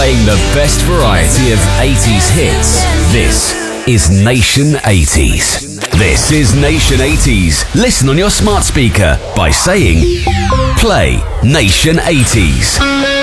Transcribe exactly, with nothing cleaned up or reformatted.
playing the best variety of eighties hits. This is Nation eighties. This is Nation eighties. Listen on your smart speaker by saying, play Nation eighties.